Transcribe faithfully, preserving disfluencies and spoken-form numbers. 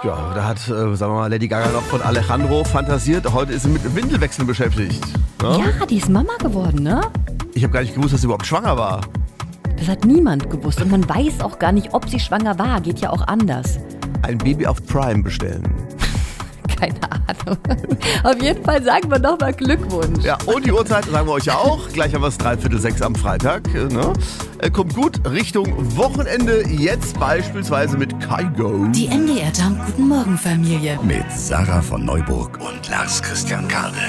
Ja, da hat, äh, sagen wir mal, Lady Gaga noch von Alejandro fantasiert. Heute ist sie mit Windelwechseln beschäftigt. Ja, Ja, die ist Mama geworden, ne? Ich habe gar nicht gewusst, dass sie überhaupt schwanger war. Das hat niemand gewusst. Und man weiß auch gar nicht, ob sie schwanger war. Geht ja auch anders. Ein Baby auf Prime bestellen. Keine Ahnung. Auf jeden Fall sagen wir nochmal Glückwunsch. Ja, und die Uhrzeit sagen wir euch ja auch. Gleich haben wir es dreiviertel sechs am Freitag. äh, Ne? Äh, Kommt gut Richtung Wochenende. Jetzt beispielsweise mit Kaigo. Die M D R Jump Guten Morgen Familie. Mit Sarah von Neuburg und Lars Christian Kade.